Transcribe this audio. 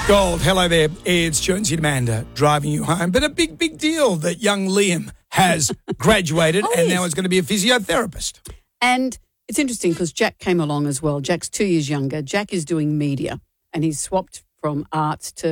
Gold, hello there. It's Jonesy and Amanda driving you home. But a big deal that young Liam has graduated and now is going to be a physiotherapist. And it's interesting because Jack came along as well. Jack's 2 years younger. Jack is doing media and he's swapped from arts to